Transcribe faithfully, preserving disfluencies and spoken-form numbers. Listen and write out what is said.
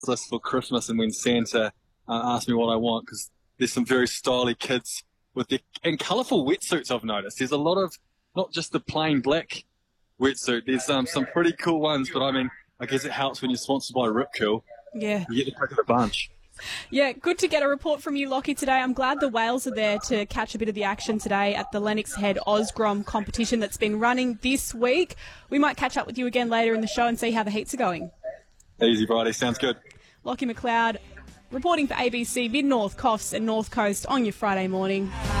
list for Christmas and when Santa uh, asked me what I want, because there's some very stylish kids with their and colourful wetsuits. I've noticed there's a lot of not just the plain black wetsuit. There's um, some pretty cool ones, but I mean, I guess it helps when you're sponsored by Rip Curl. Yeah, you get the pick of the bunch. Yeah, good to get a report from you, Lockie, today. I'm glad the Whales are there to catch a bit of the action today at the Lennox Head Osgrom competition that's been running this week. We might catch up with you again later in the show and see how the heats are going. Easy, Bridie. Sounds good. Lockie McLeod reporting for A B C Mid-North, Coffs and North Coast on your Friday morning.